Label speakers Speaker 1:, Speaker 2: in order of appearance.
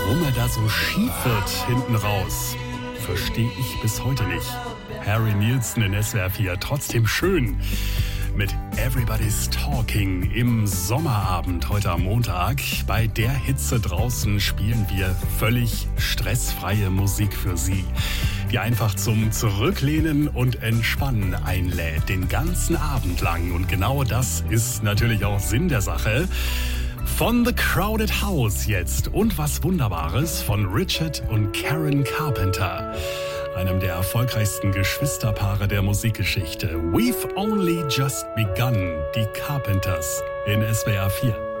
Speaker 1: Warum er da so schief wird hinten raus, verstehe ich bis heute nicht. Harry Nilsson in SWR 4, trotzdem schön. Mit Everybody's Talking im Sommerabend heute am Montag. Bei der Hitze draußen spielen wir völlig stressfreie Musik für Sie, die einfach zum Zurücklehnen und Entspannen einlädt, den ganzen Abend lang. Und genau das ist natürlich auch Sinn der Sache. Von The Crowded House jetzt und was Wunderbares von Richard und Karen Carpenter, einem der erfolgreichsten Geschwisterpaare der Musikgeschichte. We've Only Just Begun, die Carpenters in SWR 4.